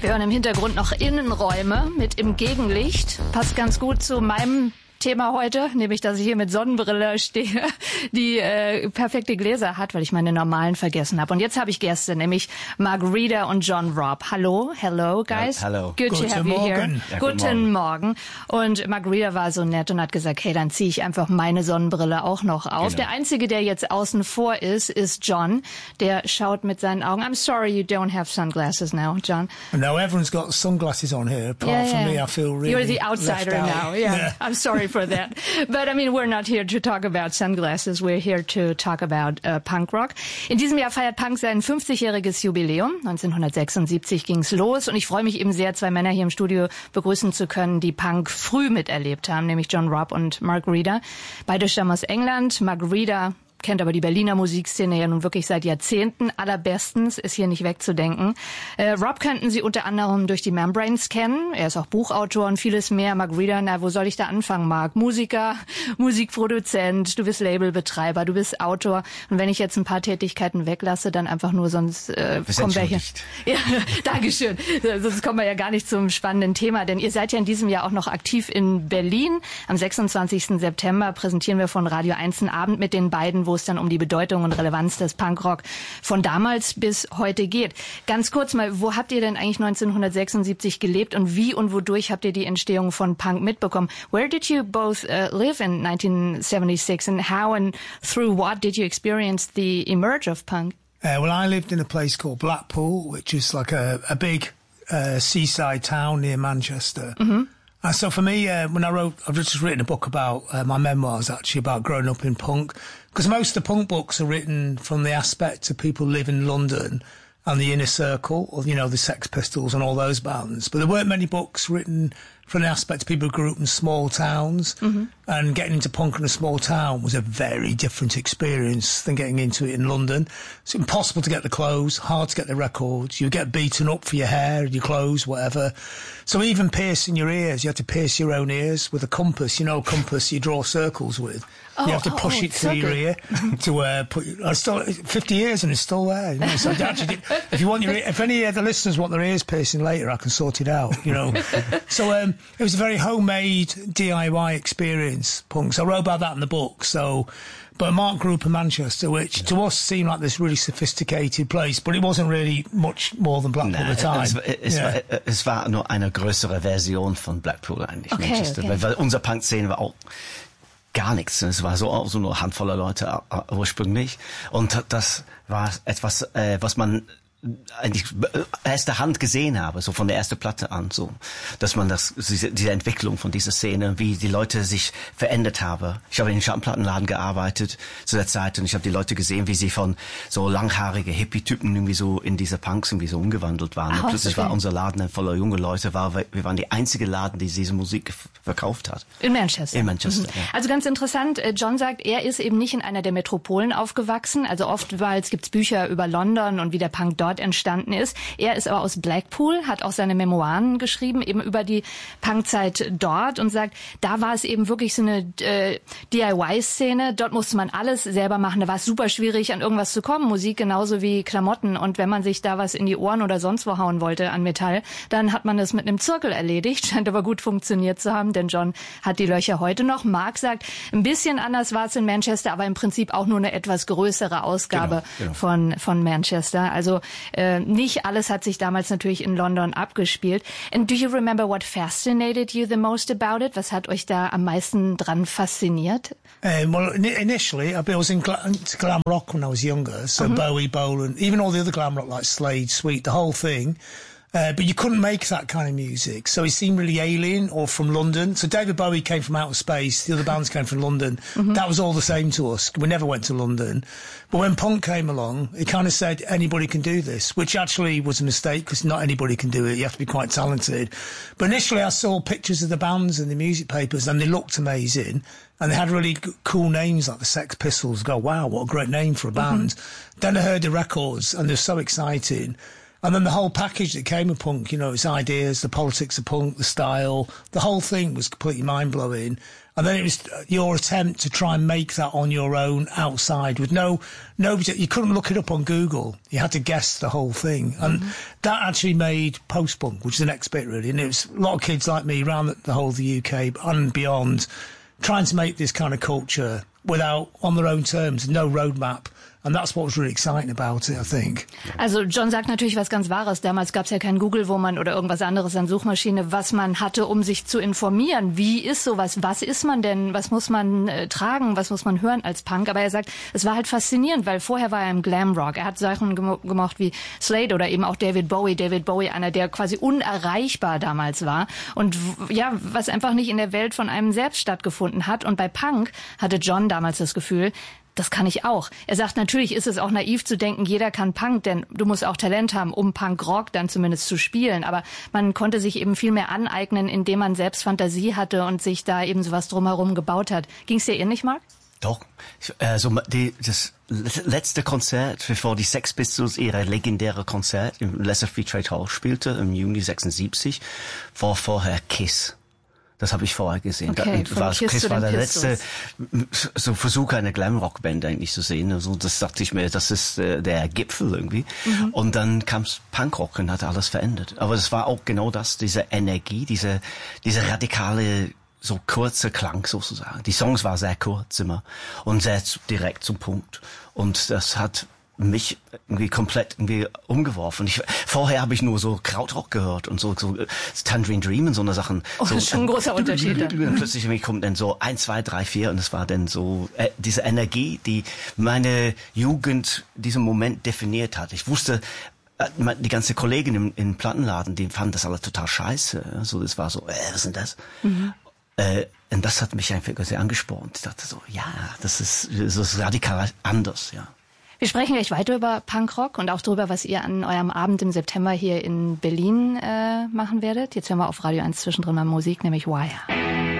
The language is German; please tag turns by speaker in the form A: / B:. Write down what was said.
A: Wir hören im Hintergrund noch Innenräume mit im Gegenlicht. Passt ganz gut zu meinem Thema heute, nämlich, dass ich hier mit Sonnenbrille stehe, die perfekte Gläser hat, weil ich meine normalen vergessen habe. Und jetzt habe ich Gäste, nämlich Margarita und John Robb. Hallo, hello guys.
B: Hello.
A: Good to have you here.
B: Ja,
A: Guten Morgen. Und Margarita war so nett und hat gesagt, hey, dann ziehe ich einfach meine Sonnenbrille auch noch auf.
B: Genau.
A: Der Einzige, der jetzt außen vor ist John. Der schaut mit seinen Augen. I'm sorry you don't have sunglasses now, John.
C: No, everyone's got sunglasses on here. Apart from me, I feel really
A: You're the outsider
C: left out.
A: now. Yeah. I'm sorry for that. But I mean, we're not here to talk about sunglasses. We're here to talk about Punk Rock. In diesem Jahr feiert Punk sein 50-jähriges Jubiläum. 1976 ging's los und ich freue mich eben sehr, zwei Männer hier im Studio begrüßen zu können, die Punk früh miterlebt haben, nämlich John Robb und Margarita. Beide stammen aus England. Margarita kennt aber die Berliner Musikszene ja nun wirklich seit Jahrzehnten allerbestens, ist hier nicht wegzudenken. Robb könnten Sie unter anderem durch die Membranes kennen. Er ist auch Buchautor und vieles mehr. Margarita, na, wo soll ich da anfangen, Marc? Musiker, Musikproduzent, du bist Labelbetreiber, du bist Autor. Und wenn ich jetzt ein paar Tätigkeiten weglasse, dann einfach nur, sonst kommen wir hier. Ja, Dankeschön. Sonst kommen wir ja gar nicht zum spannenden Thema, denn ihr seid ja in diesem Jahr auch noch aktiv in Berlin. Am 26. September präsentieren wir von Radio 1 einen Abend mit den beiden, wo es dann um die Bedeutung und Relevanz des Punkrock von damals bis heute geht. Ganz kurz mal, wo habt ihr denn eigentlich 1976 gelebt und wie und wodurch habt ihr die Entstehung von Punk mitbekommen? Where did you both live in 1976 and how and through what did you experience the emerge of punk?
C: Well, I lived in a place called Blackpool, which is like a big seaside town near Manchester. Mm-hmm. And so for me, when I've just written a book about my memoirs, actually, about growing up in punk. Because most of the punk books are written from the aspect of people who live in London and the inner circle, or, you know, the Sex Pistols and all those bands. But there weren't many books written from the aspect of people who grew up in small towns. Mm-hmm. And getting into punk in a small town was a very different experience than getting into it in London. It's impossible to get the clothes, hard to get the records. You get beaten up for your hair, your clothes, whatever. So even piercing your ears, you had to pierce your own ears with a compass. You know, a compass you draw circles with. You have to push it through your ear to put. I still 50 years and it's still there. You know? So actually, if you want your, if any of the listeners want their ears piercing later, I can sort it out. You know. So it was a very homemade DIY experience, punk. So I wrote about that in the book. So, but Mark grew up in Manchester, which to us seemed like this really sophisticated place, but it wasn't really much more than Blackpool at the time.
B: Es war nur eine größere Version von Blackpool eigentlich, Manchester. Okay. Weil unser Punk-Szene war auch gar nichts. Es war so nur eine Handvoll Leute ursprünglich. Und das war etwas, was man eigentlich erster Hand gesehen habe, so von der ersten Platte an, so, dass man diese Entwicklung von dieser Szene, wie die Leute sich verändert haben. Ich habe in den Schallplattenladen gearbeitet zu der Zeit und ich habe die Leute gesehen, wie sie von so langhaarige Hippie-Typen irgendwie so in diese Punks irgendwie so umgewandelt waren. Und plötzlich war unser Laden voller junge Leute, wir waren die einzige Laden, die diese Musik verkauft hat.
A: In Manchester.
B: In Manchester, ja.
A: Also ganz interessant, John sagt, er ist eben nicht in einer der Metropolen aufgewachsen, also oftmals gibt's Bücher über London und wie der Punk dort entstanden ist. Er ist aber aus Blackpool, hat auch seine Memoiren geschrieben, eben über die Punkzeit dort und sagt, da war es eben wirklich so eine DIY-Szene. Dort musste man alles selber machen. Da war es super schwierig, an irgendwas zu kommen. Musik genauso wie Klamotten. Und wenn man sich da was in die Ohren oder sonst wo hauen wollte an Metall, dann hat man das mit einem Zirkel erledigt. Scheint aber gut funktioniert zu haben, denn John hat die Löcher heute noch. Mark sagt, ein bisschen anders war es in Manchester, aber im Prinzip auch nur eine etwas größere Ausgabe genau. Von Manchester. Also nicht alles hat sich damals natürlich in London abgespielt. And do you remember what fascinated you the most about it? Was hat euch da am meisten dran fasziniert?
C: Well, initially, I was into glam rock when I was younger. So Bowie, Bolan, even all the other glam rock like Slade, Sweet, the whole thing. But you couldn't make that kind of music. So it seemed really alien or from London. So David Bowie came from outer space. The other bands came from London. Mm-hmm. That was all the same to us. We never went to London. But when punk came along, it kind of said anybody can do this, which actually was a mistake because not anybody can do it. You have to be quite talented. But initially I saw pictures of the bands in the music papers and they looked amazing. And they had really cool names like the Sex Pistols. Go, wow, what a great name for a band. Mm-hmm. Then I heard the records and they're so exciting. And then the whole package that came with punk, you know, its ideas, the politics of punk, the style, the whole thing was completely mind-blowing. And then it was your attempt to try and make that on your own outside with nobody. You couldn't look it up on Google. You had to guess the whole thing. And that actually made post-punk, which is the next bit really. And it was a lot of kids like me around the whole of the UK and beyond trying to make this kind of culture on their own terms, no roadmap. And that's what was really exciting about it, I think.
A: Also John sagt natürlich was ganz Wahres. Damals gab es ja kein Google, wo man oder irgendwas anderes an Suchmaschine, was man hatte, um sich zu informieren. Wie ist sowas? Was ist man denn? Was muss man tragen? Was muss man hören als Punk? Aber er sagt, es war halt faszinierend, weil vorher war er im Glamrock. Er hat Sachen gemocht wie Slade oder eben auch David Bowie. David Bowie, einer, der quasi unerreichbar damals war. Und ja, was einfach nicht in der Welt von einem selbst stattgefunden hat. Und bei Punk hatte John damals das Gefühl, das kann ich auch. Er sagt, natürlich ist es auch naiv zu denken, jeder kann Punk, denn du musst auch Talent haben, um Punkrock dann zumindest zu spielen. Aber man konnte sich eben viel mehr aneignen, indem man selbst Fantasie hatte und sich da eben sowas drumherum gebaut hat. Ging es dir ähnlich, Mark?
B: Doch. Das letzte Konzert, bevor die Sex Pistols ihre legendäre Konzert im Leicester Free Trade Hall spielte, im Juni 76, war vorher Kiss. Das habe ich vorher gesehen.
A: Okay,
B: Kiss war der letzte so Versuch, eine Glamrock-Band eigentlich zu sehen. Also das dachte ich mir, das ist der Gipfel irgendwie. Und dann kam's Punkrock und hat alles verändert. Aber es war auch genau das, diese Energie, diese radikale, so kurze Klang sozusagen. Die Songs waren sehr kurz immer und sehr direkt zum Punkt. Und das hat mich irgendwie komplett umgeworfen. Vorher habe ich nur so Krautrock gehört und so Tangerine Dream und so eine Sachen.
A: Oh, das ist schon ein großer Unterschied.
B: Plötzlich kommt dann so 1, 2, 3, 4 und es war dann so diese Energie, die meine Jugend diesen Moment definiert hat. Ich wusste, die ganze Kollegin im Plattenladen, die fanden das alle total scheiße. Also das war so, was ist denn das? Und das hat mich einfach sehr angespornt. Ich dachte so, ja, das ist radikal anders, ja.
A: Wir sprechen gleich weiter über Punkrock und auch darüber, was ihr an eurem Abend im September hier in Berlin machen werdet. Jetzt hören wir auf Radio 1 zwischendrin mal Musik, nämlich Wire.